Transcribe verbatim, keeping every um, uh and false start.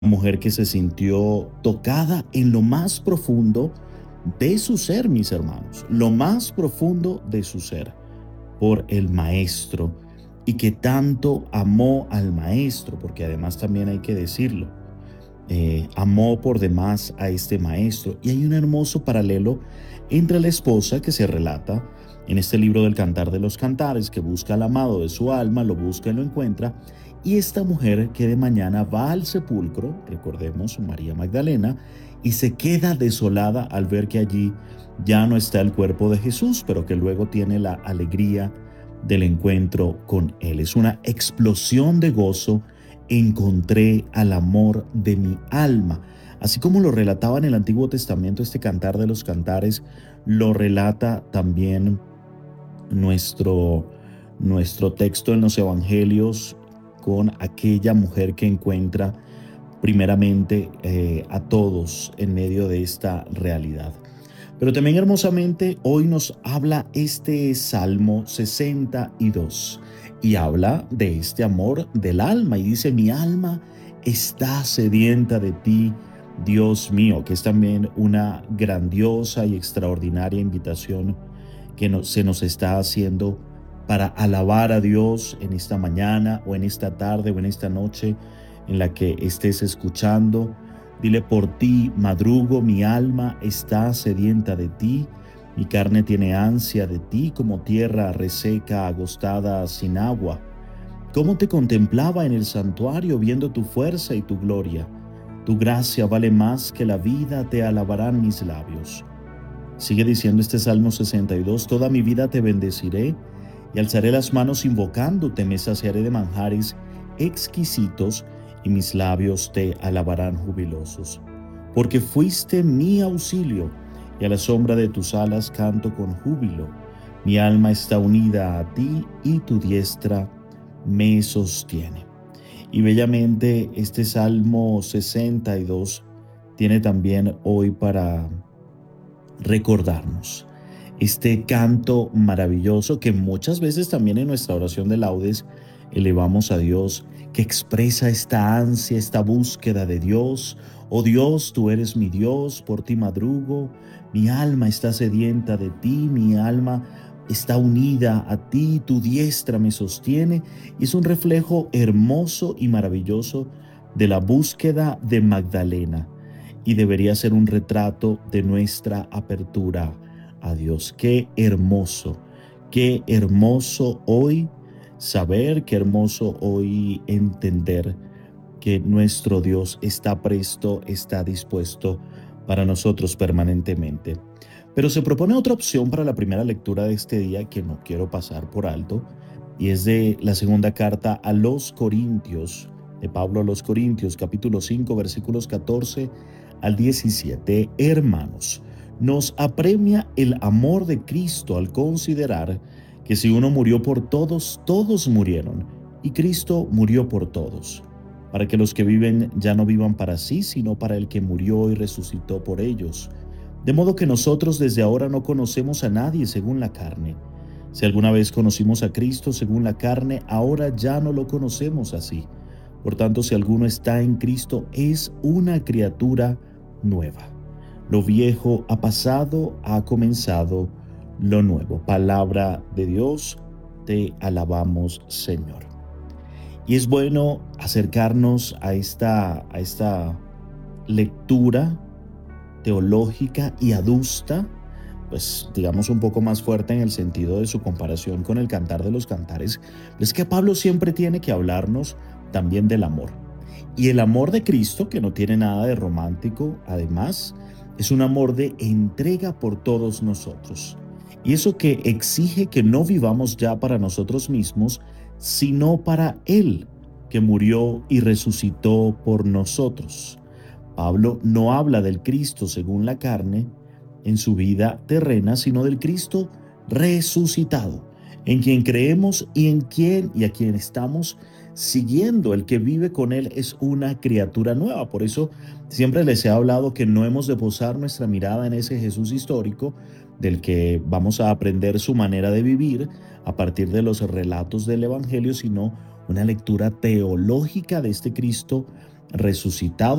Mujer que se sintió tocada en lo más profundo de su ser, mis hermanos, lo más profundo de su ser, por el maestro, y que tanto amó al maestro, porque además también hay que decirlo, eh, amó por demás a este maestro. Y hay un hermoso paralelo entre la esposa que se relata en este libro del Cantar de los Cantares, que busca al amado de su alma, lo busca y lo encuentra, y esta mujer que de mañana va al sepulcro, recordemos María Magdalena, y se queda desolada al ver que allí ya no está el cuerpo de Jesús, pero que luego tiene la alegría del encuentro con Él. Es una explosión de gozo. Encontré al amor de mi alma. Así como lo relataba en el Antiguo Testamento, este Cantar de los Cantares, lo relata también nuestro, nuestro texto en los Evangelios con aquella mujer que encuentra primeramente eh, a todos en medio de esta realidad. Pero también hermosamente hoy nos habla este Salmo sesenta y dos y habla de este amor del alma y dice: mi alma está sedienta de ti, Dios mío, que es también una grandiosa y extraordinaria invitación que nos, se nos está haciendo para alabar a Dios en esta mañana o en esta tarde o en esta noche en la que estés escuchando. Dile: por ti madrugo, mi alma está sedienta de ti, mi carne tiene ansia de ti como tierra reseca, agostada, sin agua. Cómo te contemplaba en el santuario viendo tu fuerza y tu gloria. Tu gracia vale más que la vida, te alabarán mis labios. Sigue diciendo este Salmo sesenta y dos: toda mi vida te bendeciré y alzaré las manos invocándote, me saciaré de manjares exquisitos y mis labios te alabarán jubilosos. Porque fuiste mi auxilio y a la sombra de tus alas canto con júbilo. Mi alma está unida a ti y tu diestra me sostiene. Y bellamente este Salmo sesenta y dos tiene también hoy para recordarnos este canto maravilloso que muchas veces también en nuestra oración de laudes elevamos a Dios, que expresa esta ansia, esta búsqueda de Dios. Oh Dios, tú eres mi Dios, por ti madrugo, mi alma está sedienta de ti, mi alma está unida a ti, tu diestra me sostiene. Y es un reflejo hermoso y maravilloso de la búsqueda de Magdalena, y debería ser un retrato de nuestra apertura a Dios. Qué hermoso, qué hermoso hoy saber, qué hermoso hoy entender que nuestro Dios está presto, está dispuesto para nosotros permanentemente. Pero se propone otra opción para la primera lectura de este día que no quiero pasar por alto, y es de la segunda carta a los Corintios, de Pablo a los Corintios, capítulo cinco, versículos catorce al diecisiete. Hermanos, nos apremia el amor de Cristo al considerar que si uno murió por todos, todos murieron, y Cristo murió por todos, para que los que viven ya no vivan para sí, sino para el que murió y resucitó por ellos. De modo que nosotros desde ahora no conocemos a nadie según la carne. Si alguna vez conocimos a Cristo según la carne, ahora ya no lo conocemos así. Por tanto, si alguno está en Cristo, es una criatura nueva. Lo viejo ha pasado, ha comenzado lo nuevo. Palabra de Dios, te alabamos, Señor. Y es bueno acercarnos a esta, a esta lectura teológica y adusta, pues digamos un poco más fuerte en el sentido de su comparación con el Cantar de los Cantares. Es que Pablo siempre tiene que hablarnos también del amor. Y el amor de Cristo, que no tiene nada de romántico, además, es un amor de entrega por todos nosotros. Y eso que exige que no vivamos ya para nosotros mismos, sino para Él, que murió y resucitó por nosotros. Pablo no habla del Cristo según la carne en su vida terrena, sino del Cristo resucitado, en quien creemos y en quien y a quien estamos siguiendo. El que vive con Él es una criatura nueva. Por eso siempre les he hablado que no hemos de posar nuestra mirada en ese Jesús histórico del que vamos a aprender su manera de vivir a partir de los relatos del Evangelio, sino una lectura teológica de este Cristo resucitado